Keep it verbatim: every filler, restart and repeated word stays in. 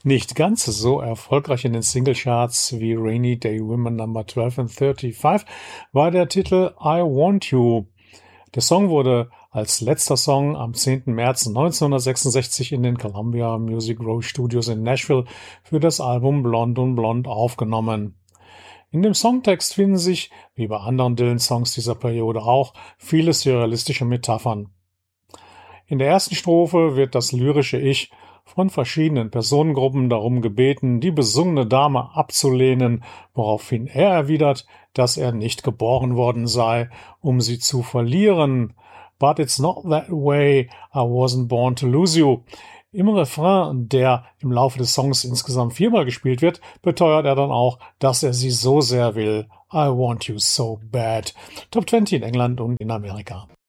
Nicht ganz so erfolgreich in den Singlecharts wie Rainy Day Women Number zwölf and fünfunddreißig war der Titel I Want You. Der Song wurde als letzter Song am zehnten März neunzehnhundertsechsundsechzig in den Columbia Music Row Studios in Nashville für das Album Blonde on Blonde aufgenommen. In dem Songtext finden sich, wie bei anderen Dylan-Songs dieser Periode auch, viele surrealistische Metaphern. In der ersten Strophe wird das lyrische Ich von verschiedenen Personengruppen darum gebeten, die besungene Dame abzulehnen, woraufhin er erwidert, dass er nicht geboren worden sei, um sie zu verlieren. But it's not that way, I wasn't born to lose you. Im Refrain, der im Laufe des Songs insgesamt viermal gespielt wird, beteuert er dann auch, dass er sie so sehr will. I want you so bad. Top zwanzig in England und in Amerika.